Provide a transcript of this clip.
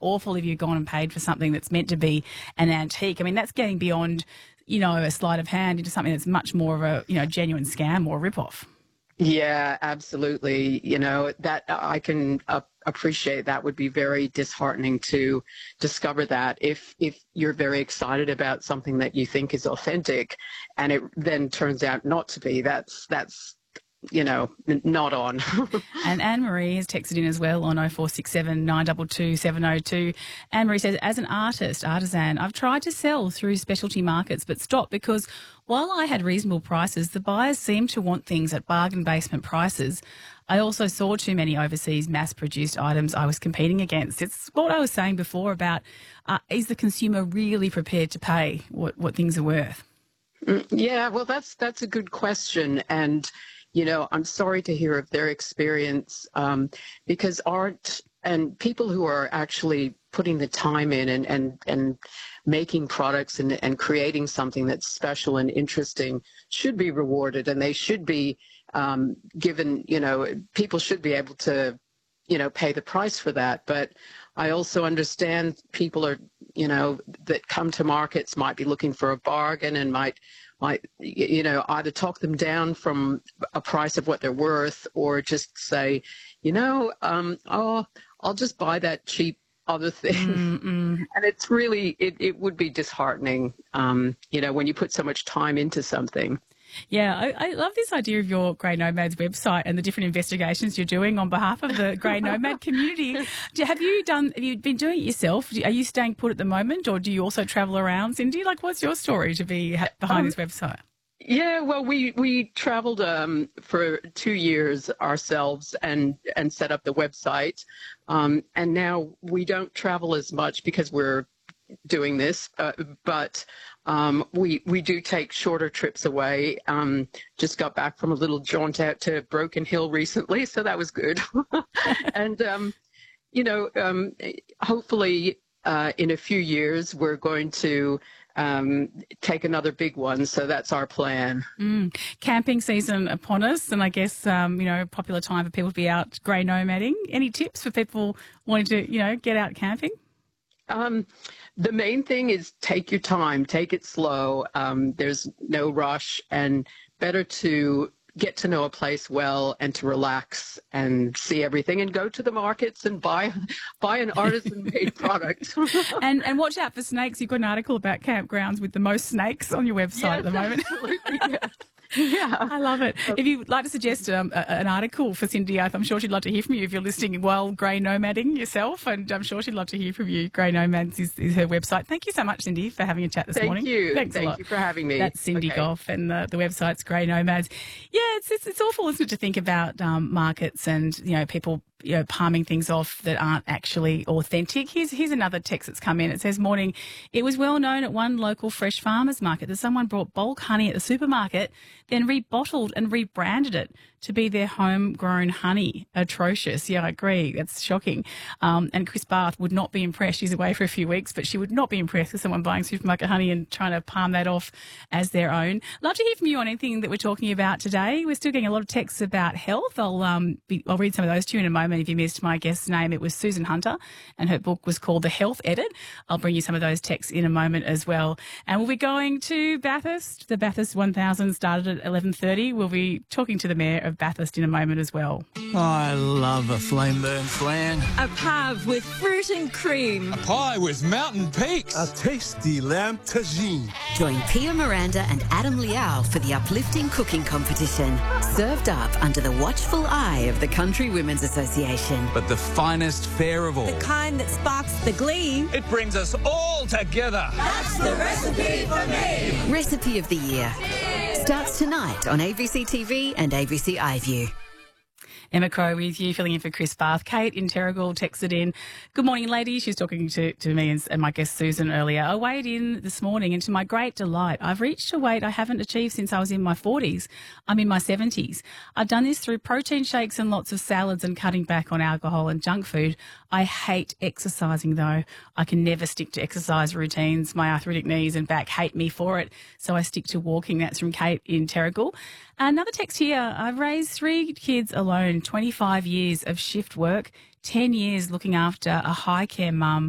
awful if you've gone and paid for something that's meant to be an antique. I mean, that's getting beyond, a sleight of hand into something that's much more of a, genuine scam or rip-off. Yeah, absolutely. That I can appreciate. That would be very disheartening to discover that if you're very excited about something that you think is authentic and it then turns out not to be, that's not on. And Anne-Marie has texted in as well on 0467 922 702. Anne-Marie says, as an artisan, I've tried to sell through specialty markets but stopped because while I had reasonable prices, the buyers seemed to want things at bargain basement prices. I also saw too many overseas mass-produced items I was competing against. It's what I was saying before about is the consumer really prepared to pay what things are worth? Yeah, well, that's a good question. And I'm sorry to hear of their experience because art and people who are actually putting the time in and making products and creating something that's special and interesting should be rewarded, and they should be given, people should be able to, pay the price for that. But I also understand people are, that come to markets might be looking for a bargain and might either talk them down from a price of what they're worth or just say, I'll just buy that cheap other thing. Mm-mm. And it's really, it would be disheartening, when you put so much time into something. Yeah, I love this idea of your Grey Nomads website and the different investigations you're doing on behalf of the Grey Nomad community. Have you been doing it yourself? Are you staying put at the moment, or do you also travel around, Cindy? What's your story to be behind this website? Yeah, well, we traveled for 2 years ourselves and set up the website. And now we don't travel as much because we're doing this, but we do take shorter trips away. Just got back from a little jaunt out to Broken Hill recently, so that was good. And hopefully in a few years we're going to take another big one, so that's our plan. Camping season upon us, and I guess popular time for people to be out grey nomading. Any tips for people wanting to get out camping? The main thing is take your time, take it slow. There's no rush, and better to get to know a place well and to relax and see everything and go to the markets and buy an artisan-made product. and watch out for snakes. You've got an article about campgrounds with the most snakes on your website at the moment. Absolutely, yeah. Yeah, I love it. If you'd like to suggest an article for Cindy, I'm sure she'd love to hear from you if you're listening while grey nomading yourself, and I'm sure she'd love to hear from you. Grey Nomads is her website. Thank you so much, Cindy, for having a chat this morning. Thank you for having me. That's Cindy Goff, and the website's Grey Nomads. Yeah, it's awful, isn't it, to think about markets and people palming things off that aren't actually authentic. Here's another text that's come in. It says, morning, it was well known at one local fresh farmers market that someone brought bulk honey at the supermarket, then rebottled and rebranded it to be their homegrown honey. Atrocious. Yeah, I agree. That's shocking. And Chris Barth would not be impressed. She's away for a few weeks, but she would not be impressed with someone buying supermarket honey and trying to palm that off as their own. Love to hear from you on anything that we're talking about today. We're still getting a lot of texts about health. I'll read some of those to you in a moment. If you missed my guest's name, it was Susan Hunter, and her book was called The Health Edit. I'll bring you some of those texts in a moment as well. And we'll be going to Bathurst. The Bathurst 1000 started at 11:30. We'll be talking to the Mayor of Bathurst in a moment as well. I love a flame-burn flan. A pub with fruit and cream. A pie with mountain peaks. A tasty lamb tagine. Join Pia Miranda and Adam Liao for the uplifting cooking competition. Served up under the watchful eye of the Country Women's Association. But the finest fare of all. The kind that sparks the glee. It brings us all together. That's the recipe for me. Recipe of the Year. Starts tonight on ABC TV and ABC iView. Emma Crow with you, filling in for Chris Barth. Kate in Terrigal texted in, good morning, ladies. She was talking to me and my guest Susan earlier. I weighed in this morning, and to my great delight, I've reached a weight I haven't achieved since I was in my 40s. I'm in my 70s. I've done this through protein shakes and lots of salads and cutting back on alcohol and junk food. I hate exercising, though. I can never stick to exercise routines. My arthritic knees and back hate me for it, so I stick to walking. That's from Kate in Terrigal. Another text here. I've raised 3 kids alone, 25 years of shift work, 10 years looking after a high care mum